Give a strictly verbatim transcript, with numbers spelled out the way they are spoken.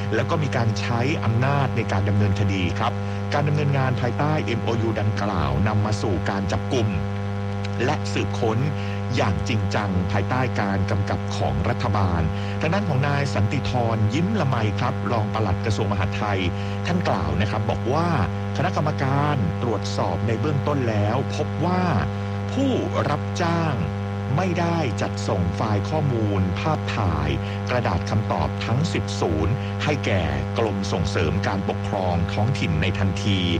แล้วก็มีการใช้อำนาจในการดำเนินคดีครับการดำเนินงานภายใต้ เอ็ม โอ ยู ดังกล่าวนำมาสู่การจับกุมและสืบค้นอย่างจริงจังภายใต้การกำกับของรัฐบาลทางด้านของนายสันติธรยิ้มละไมครับรองปลัดกระทรวงมหาดไทยท่านกล่าวนะครับบอกว่าคณะกรรมการตรวจสอบในเบื้องต้นแล้วพบว่าผู้รับจ้างไม่ได้จัดส่งไฟล์ข้อมูลภาพถ่ายกระดาษคำตอบทั้งสิบศูนย์ให้แก่กรมส่งเสริมการปกครองท้องถิ่นในทันที